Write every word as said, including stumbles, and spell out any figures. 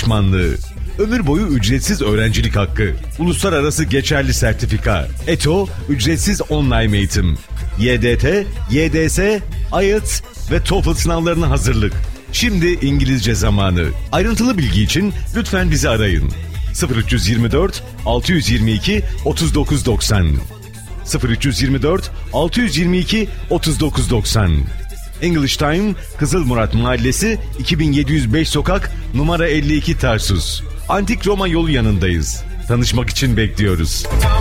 danışmanlığı, ömür boyu ücretsiz öğrencilik hakkı, uluslararası geçerli sertifika, E T O, ücretsiz online eğitim, Y D T, Y D S, I E L T S ve TOEFL sınavlarına hazırlık. Şimdi İngilizce zamanı. Ayrıntılı bilgi için lütfen bizi arayın. sıfır üç yirmi dört altı yüz yirmi iki otuz dokuz doksan sıfır üç yirmi dört altı yüz yirmi iki otuz dokuz doksan. English Time, Kızılmurat Mahallesi, iki bin yedi yüz beş sokak, numara elli iki Tarsus. Antik Roma yolu yanındayız. Tanışmak için bekliyoruz.